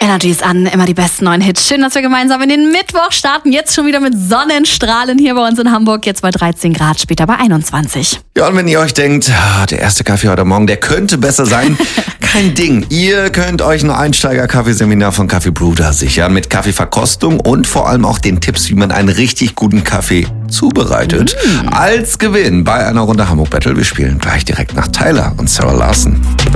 Energy ist an, immer die besten neuen Hits. Schön, dass wir gemeinsam in den Mittwoch starten. Jetzt schon wieder mit Sonnenstrahlen hier bei uns in Hamburg. Jetzt bei 13 Grad, später bei 21. Ja, und wenn ihr euch denkt, der erste Kaffee heute Morgen, der könnte besser sein, kein Ding. Ihr könnt euch ein Einsteiger-Kaffeeseminar von Kaffee Bruder sichern mit Kaffeeverkostung und vor allem auch den Tipps, wie man einen richtig guten Kaffee zubereitet. Als Gewinn bei einer Runde Hamburg Battle. Wir spielen gleich direkt nach Tyler und Sarah Larson.